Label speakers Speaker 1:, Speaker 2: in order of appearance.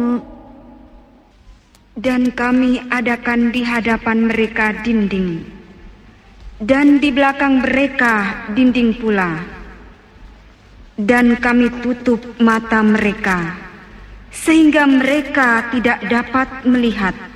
Speaker 1: Dan kami adakan di hadapan mereka dinding, dan di belakang mereka dinding pula. Dan kami tutup mata mereka, sehingga mereka tidak dapat melihat.